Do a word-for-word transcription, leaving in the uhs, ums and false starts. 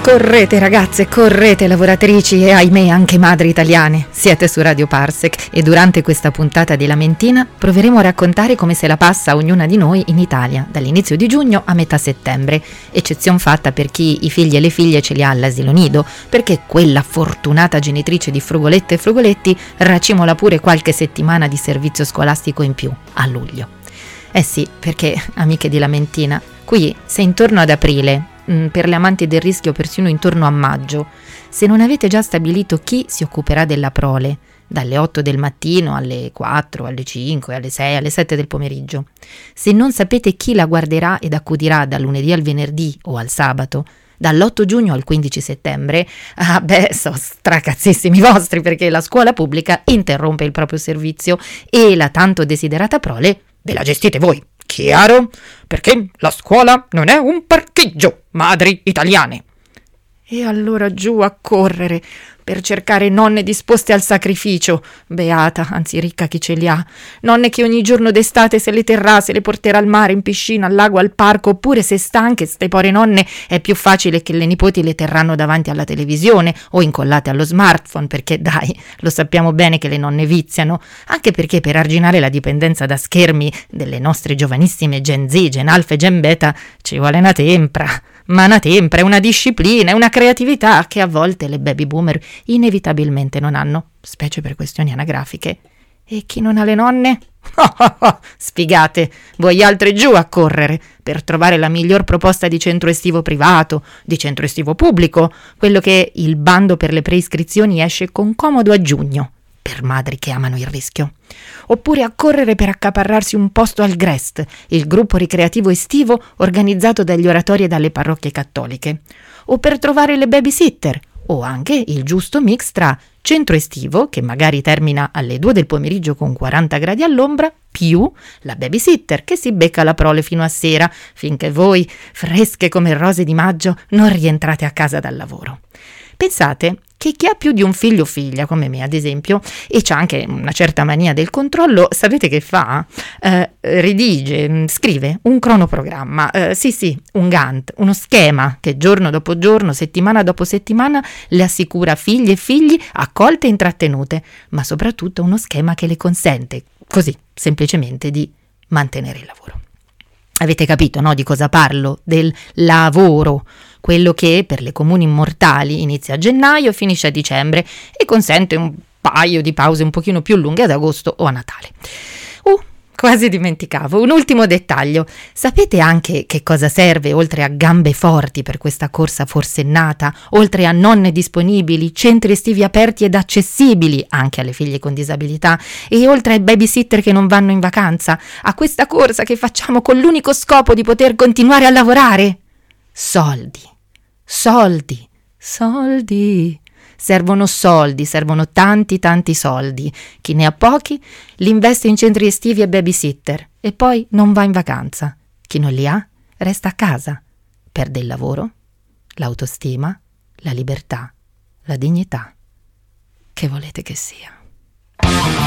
Correte ragazze, correte lavoratrici e ahimè anche madri italiane. Siete su Radio Parsec e durante questa puntata di Lamentina proveremo a raccontare come se la passa ognuna di noi in Italia, dall'inizio di giugno a metà settembre, eccezion fatta per chi i figli e le figlie ce li ha all'asilo nido, perché quella fortunata genitrice di frugolette e frugoletti racimola pure qualche settimana di servizio scolastico in più, a luglio. Eh sì, perché, amiche di Lamentina, qui se intorno ad aprile, per le amanti del rischio persino intorno a maggio, se non avete già stabilito chi si occuperà della prole, dalle otto del mattino alle quattro, alle cinque, alle sei, alle sette del pomeriggio, se non sapete chi la guarderà ed accudirà dal lunedì al venerdì o al sabato, dall'otto giugno al quindici settembre, ah beh, so stracazzissimi vostri, perché la scuola pubblica interrompe il proprio servizio e la tanto desiderata prole ve la gestite voi. Chiaro? Perché la scuola non è un parcheggio, madri italiane. E allora giù a correre per cercare nonne disposte al sacrificio, beata, anzi ricca chi ce li ha, nonne che ogni giorno d'estate se le terrà, se le porterà al mare, in piscina, al lago, al parco, oppure se stanche, ste pore nonne, è più facile che le nipoti le terranno davanti alla televisione o incollate allo smartphone, perché dai, lo sappiamo bene che le nonne viziano, anche perché per arginare la dipendenza da schermi delle nostre giovanissime Gen Z, Gen Alpha e Gen Beta ci vuole una tempra. Ma una tempra, una disciplina, una creatività che a volte le baby boomer inevitabilmente non hanno, specie per questioni anagrafiche. E chi non ha le nonne? Oh, oh, oh, sfigate, voi altre giù a correre per trovare la miglior proposta di centro estivo privato, di centro estivo pubblico, quello che il bando per le preiscrizioni esce con comodo a giugno, per madri che amano il rischio. Oppure a correre per accaparrarsi un posto al Grest, il gruppo ricreativo estivo organizzato dagli oratori e dalle parrocchie cattoliche, o per trovare le babysitter, o anche il giusto mix tra centro estivo, che magari termina alle due del pomeriggio con quaranta gradi all'ombra, più la babysitter che si becca la prole fino a sera, finché voi, fresche come rose di maggio, non rientrate a casa dal lavoro. Pensate che chi ha più di un figlio o figlia, come me ad esempio, e c'ha anche una certa mania del controllo, sapete che fa? Eh, redige, scrive un cronoprogramma, eh, sì sì, un Gantt, uno schema che giorno dopo giorno, settimana dopo settimana le assicura figli e figli accolte e intrattenute, ma soprattutto uno schema che le consente, così, semplicemente di mantenere il lavoro. Avete capito, no, di cosa parlo? Del lavoro, quello che per le comuni mortali inizia a gennaio e finisce a dicembre e consente un paio di pause un pochino più lunghe ad agosto o a Natale. Uh, quasi dimenticavo, un ultimo dettaglio. Sapete anche che cosa serve, oltre a gambe forti per questa corsa forsennata, oltre a nonne disponibili, centri estivi aperti ed accessibili anche alle figlie con disabilità e oltre ai babysitter che non vanno in vacanza, a questa corsa che facciamo con l'unico scopo di poter continuare a lavorare? Soldi, soldi, soldi. Servono soldi, servono tanti tanti soldi. Chi ne ha pochi li investe in centri estivi e babysitter e poi non va in vacanza. Chi non li ha resta a casa. Perde il lavoro, l'autostima, la libertà, la dignità. Che volete che sia?